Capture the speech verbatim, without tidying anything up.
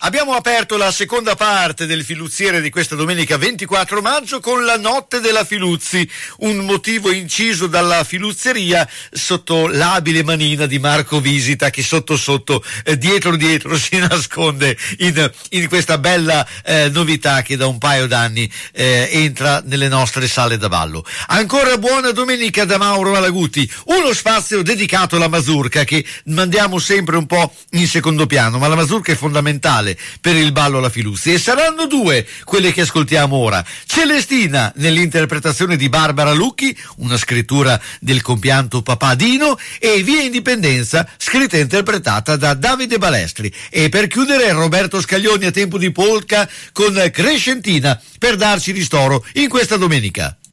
Abbiamo aperto la seconda parte del Filuzziere di questa domenica ventiquattro maggio con la notte della Filuzzi, un motivo inciso dalla filuzzeria sotto l'abile manina di Marco Visita, che sotto sotto, eh, dietro dietro si nasconde in, in questa bella eh, novità che da un paio d'anni eh, entra nelle nostre sale da ballo. Ancora buona domenica da Mauro Malaguti, uno spazio dedicato alla mazurka che mandiamo sempre un po' in secondo piano, ma la mazurka è fondamentale per il ballo alla Filuzzi, e saranno due quelle che ascoltiamo ora: Celestina nell'interpretazione di Barbara Lucchi, una scrittura del compianto papà Dino, e Via Indipendenza, scritta e interpretata da Davide Balestri. E per chiudere Roberto Scaglioni a tempo di polka con Crescentina, per darci ristoro in questa domenica.